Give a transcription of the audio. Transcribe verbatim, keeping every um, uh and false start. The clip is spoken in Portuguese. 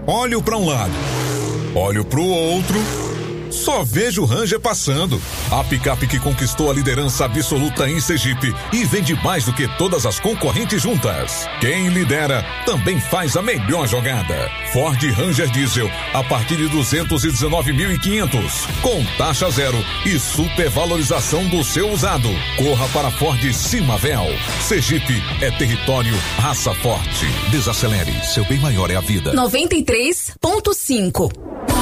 Olho para um lado, olho pro outro, só vejo Ranger passando. A picape que conquistou a liderança absoluta em Sergipe e vende mais do que todas as concorrentes juntas. Quem lidera também faz a melhor jogada. Ford Ranger Diesel a partir de duzentos e dezenove mil e quinhentos, com taxa zero e supervalorização do seu usado. Corra para Ford Simavel. Sergipe é território raça forte. Desacelere, seu bem maior é a vida. noventa e três ponto cinco.